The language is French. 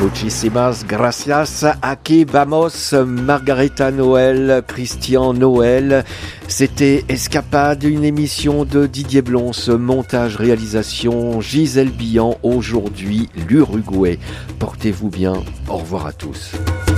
Muchísimas gracias. Aquí vamos, Margarita Noël, Christian Noël. C'était Escapade, une émission de Didier Blonce, montage, réalisation, Gisèle Billan. Aujourd'hui, l'Uruguay. Portez-vous bien. Au revoir à tous.